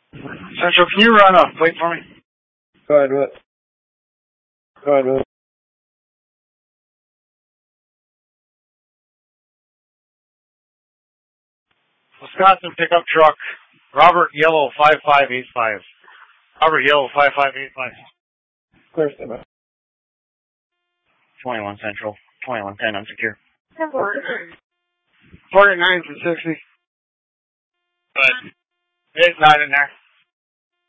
Central, can you run a plate for me? Go ahead with it. Go ahead with it. Wisconsin pickup truck, Robert Yellow 5585. Robert Yellow 5585. Clear statement. 21 Central, 2110 unsecure. 49 for 60. But it's not in there.